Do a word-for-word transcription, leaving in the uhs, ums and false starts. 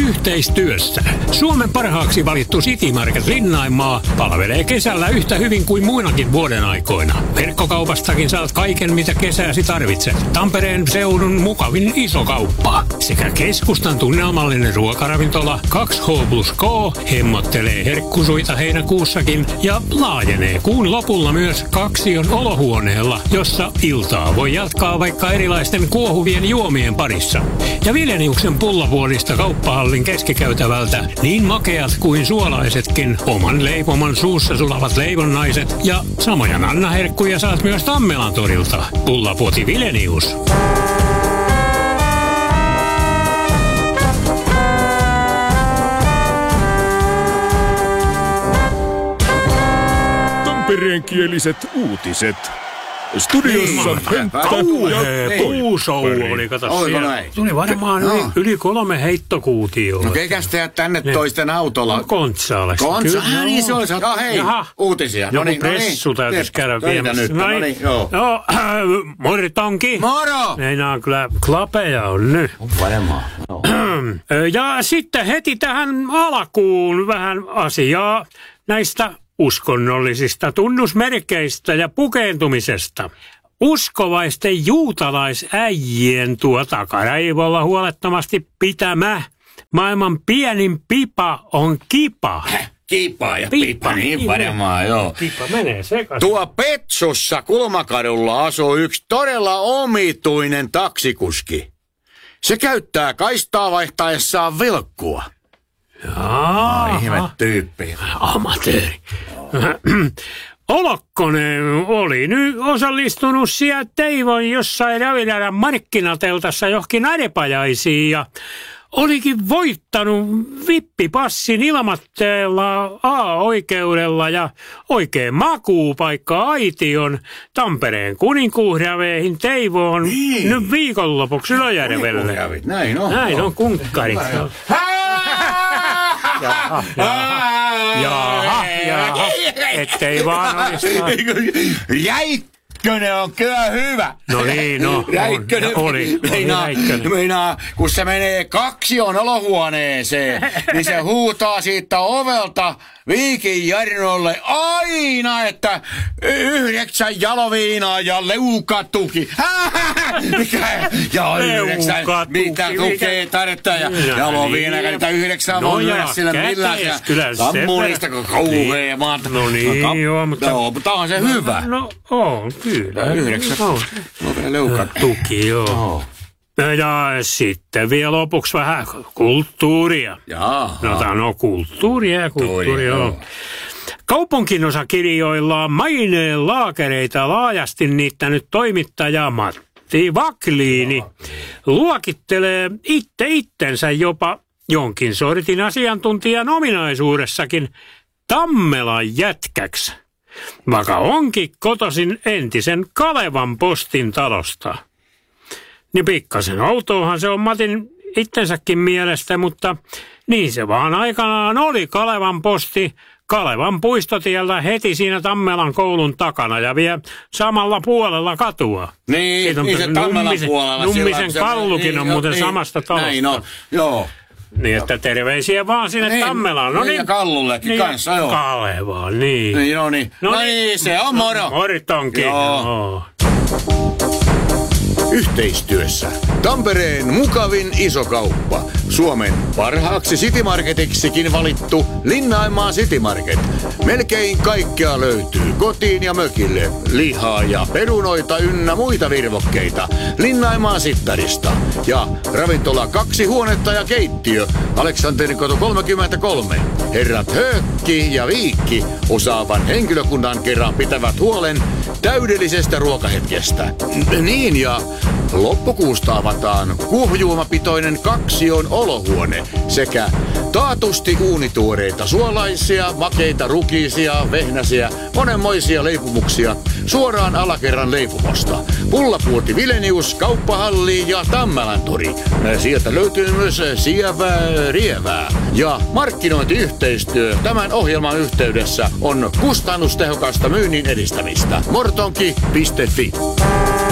yhteistyössä. Suomen parhaaksi valittu City Market Linnaimaa palvelee kesällä yhtä hyvin kuin muinakin vuoden aikoina. Verkkokaupastakin saat kaiken, mitä kesäsi tarvitset. Tampereen seudun mukavin iso kauppa. Sekä keskustan tunnelmallinen ruokaravintola kaksi H plus K hemmottelee herkkusuita heinäkuussakin ja laajenee kuun lopulla myös Kaksion olohuoneella, jossa iltaa voi jatkaa vaikka erilaisten kuohuvien juomien parissa. Ja Vileniuksen pullavuorista kauppahallin keskikäytävältä niin makeat kuin suolaisetkin oman leipomon suussa sulavat leivonnaiset ja samoja nannaherkkuja saat myös Tammelan torilta. Pullapuoti Vilenius. Tampereenkieliset uutiset. Studiossa Henkka ja Puusou oli, kato siellä. Tuli varmaan yli, yli kolme heittokuutioa. No keikäs tehdät tänne ne. Toisten autolla? No, Kontsaale. Kontsa? Ah, niin se oli. No hei, Jaha. Uutisia. Joku no pressu no täytyisi käydä viemässä. Nyt, no niin, joo. No, äh, mortonki. Moro! Meinaa kyllä klapeja on nyt. On varmaan. No. Ja sitten heti tähän alkuun vähän asiaa näistä uskonnollisista tunnusmerkeistä ja pukeentumisesta. Uskovaisten juutalaisäijien tuo takaraivolla huolettomasti pitämä maailman pienin pipa on kipa. Häh, kipa ja pipa, pipa niin varmaan, joo. Kipa menee sekaisin. Tuo Petsussa Kulmakadulla asuu yksi todella omituinen taksikuski. Se käyttää kaistaa vaihtaessaan vilkkua. Jaa. No, ihme tyyppi. Amatööri. Olokkonen oli nyt osallistunut siellä Teivon jossain Raviläärän markkinateltassa johonkin arepajaisiin ja olikin voittanut vippipassin ilmatteella A-oikeudella ja oikein makuupaikka Aition Tampereen kuninkuuhraveihin Teivoon niin. Nyt viikonlopuksi Ylöjärvelle. Näin on. Näin on kunkkarit. Jaha, jaha, jaha, jaha, ettei vaan olisi. Räikkönen on kyllä hyvä. No niin, no. Räikkönen oli, meinaa, oli meinaa, kun se menee Kaksion olohuoneeseen, niin se huutaa siitä ovelta Viikin Jarnolle aina, että yhdeksän jaloviinaa ja leukatuki. Mikä? Ja yhdeksän, mitä tukee tarvittaa ja jaloviinaa, että yhdeksän no voi mennä sille millään. Sammunista kauhea maata. No niin, joo, mutta... Joo, mutta on se hyvä. No, on, kyllä. Yhdeksän. No, vielä leukatuki, joo. Ja sitten vielä lopuksi vähän kulttuuria. Jaa. No tämä on kulttuuria ja kulttuuria. Joo. Kaupunkinosakirjoillaan maineen laakereita laajasti niittänyt toimittaja Matti Vakliini Jaa. luokittelee itse itsensä jopa jonkin sortin asiantuntijan ominaisuudessakin Tammelan jätkäksi, vaikka onkin kotoisin entisen Kalevan postin talosta. Niin pikkasen outoahan se on Matin itsensäkin mielestä, mutta niin se vaan aikanaan oli Kalevan posti Kalevan puistotiellä heti siinä Tammelan koulun takana ja vielä samalla puolella katua. Niin, niin se Tammelan Nummisen, puolella. Nummisen se, Kallukin niin, on muuten niin, samasta talosta. Näin on, joo. Niin, että terveisiä vaan sinne niin, Tammelaan. No niin, niin, ja Kallullekin niin, kanssa, joo. Kalevaan, niin. Niin, no niin. No, no niin, se on moro. Moritonkin, joo. joo. Yhteistyössä Tampereen mukavin iso kauppa. Suomen parhaaksi City Marketiksikin valittu Linnaimaa City Market. Melkein kaikkea löytyy kotiin ja mökille. Lihaa ja perunoita ynnä muita virvokkeita. Linnaimaa Sittarista. Ja ravintola kaksi huonetta ja keittiö. Aleksanterikoto kolmekymmentäkolme. Herrat Höökki ja Viikki osaavan henkilökunnan kerran pitävät huolen täydellisestä ruokahetkestä. Niin ja loppukuusta avataan kuohujuomapitoinen Kaksion olohuone sekä taatusti uunituoreita suolaisia, makeita rukiisia, vehnäsiä, monenmoisia leipumuksia suoraan alakerran leipumosta. Pullapuoti Vilenius, Kauppahalli ja Tammelantori. Sieltä löytyy myös sievää rievää. Ja markkinointiyhteistyö tämän ohjelman yhteydessä on kustannustehokasta myynnin edistämistä. mortonki piste fi